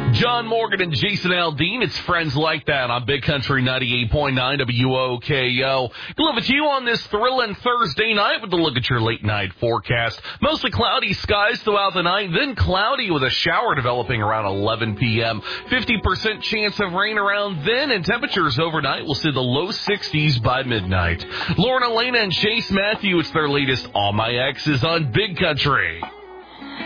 John Morgan and Jason Aldean, it's Friends Like That on Big Country 98.9 WOKO. Good with you on this thrilling Thursday night with a look at your late night forecast. Mostly cloudy skies throughout the night, then cloudy with a shower developing around 11 p.m. 50% chance of rain around then, and temperatures overnight will see the low 60s by midnight. Lauren Elena and Chase Matthew, it's their latest All My Exes on Big Country.